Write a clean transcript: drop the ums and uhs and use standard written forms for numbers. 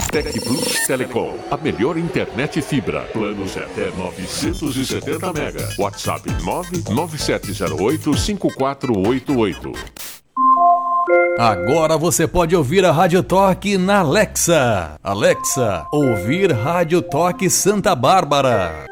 Tec Plus Telecom, a melhor internet fibra. Planos até 970 mega. WhatsApp 997085488. Agora você pode ouvir a Rádio Toque na Alexa. Alexa, ouvir Rádio Toque Santa Bárbara.